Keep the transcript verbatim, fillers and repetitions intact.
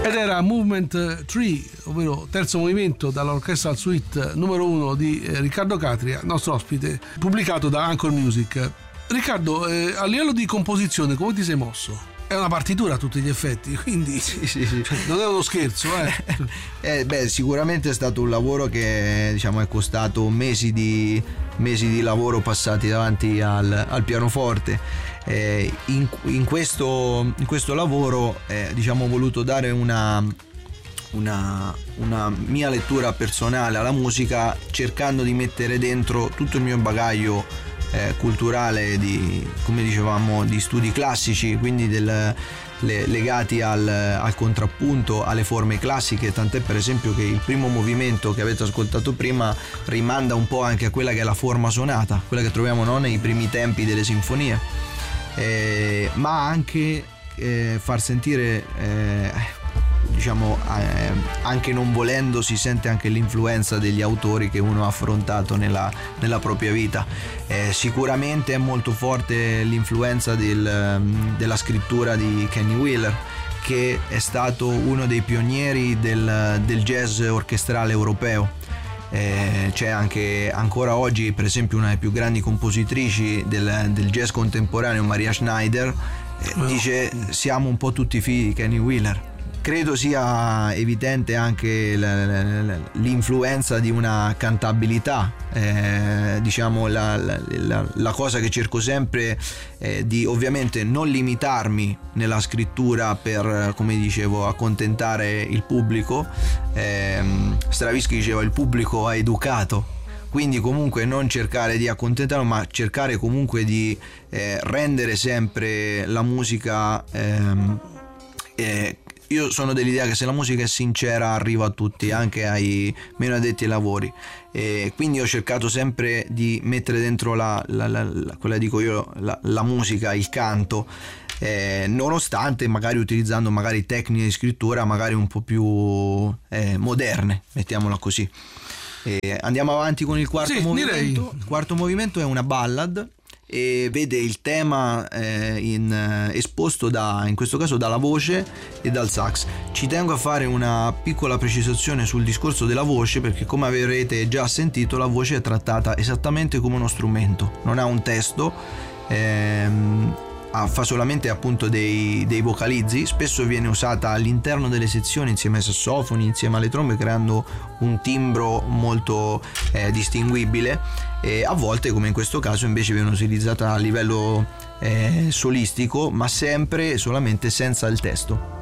Ed era Movement tre, ovvero terzo movimento dall'Orchestral Suite numero uno di eh, Riccardo Catria, nostro ospite, pubblicato da Anchor Music. Riccardo, eh, a livello di composizione come ti sei mosso? È una partitura a tutti gli effetti, quindi sì, sì, sì. non è uno scherzo, eh. eh, beh, sicuramente è stato un lavoro che, diciamo, è costato mesi di, mesi di lavoro passati davanti al, al pianoforte. Eh, in, in, questo, in questo lavoro eh, diciamo, ho voluto dare una, una, una mia lettura personale alla musica, cercando di mettere dentro tutto il mio bagaglio Eh, culturale di, come dicevamo, di studi classici, quindi del, le, legati al, al contrappunto, alle forme classiche, tant'è per esempio che il primo movimento che avete ascoltato prima rimanda un po' anche a quella che è la forma sonata, quella che troviamo, no, nei primi tempi delle sinfonie, eh, ma anche eh, far sentire eh, diciamo eh, anche non volendo si sente anche l'influenza degli autori che uno ha affrontato nella, nella propria vita. Eh, sicuramente è molto forte l'influenza del, della scrittura di Kenny Wheeler, che è stato uno dei pionieri del, del jazz orchestrale europeo. Eh, c'è anche ancora oggi, per esempio, una delle più grandi compositrici del, del jazz contemporaneo, Maria Schneider, eh, oh. dice siamo un po' tutti figli di Kenny Wheeler. Credo sia evidente anche l'influenza di una cantabilità, eh, diciamo la, la, la cosa che cerco sempre è di ovviamente non limitarmi nella scrittura per, come dicevo, accontentare il pubblico. eh, Stravinsky diceva il pubblico ha educato, quindi comunque non cercare di accontentarlo, ma cercare comunque di eh, rendere sempre la musica ehm, eh, io sono dell'idea che se la musica è sincera arriva a tutti, anche ai meno addetti ai lavori, e quindi ho cercato sempre di mettere dentro la, la, la, la quella dico io la, la musica, il canto, eh, nonostante magari utilizzando magari tecniche di scrittura magari un po' più eh, moderne, mettiamola così. E andiamo avanti con il quarto sì, movimento. Direi. Il quarto movimento è una ballad e vede il tema eh, in, eh, esposto da, in questo caso dalla voce e dal sax. Ci tengo a fare una piccola precisazione sul discorso della voce, perché come avrete già sentito la voce è trattata esattamente come uno strumento, non ha un testo, ehm, fa solamente appunto dei, dei vocalizzi. Spesso viene usata all'interno delle sezioni insieme ai sassofoni, insieme alle trombe, creando un timbro molto eh, distinguibile, e a volte, come in questo caso, invece viene utilizzata a livello eh, solistico, ma sempre e solamente senza il testo.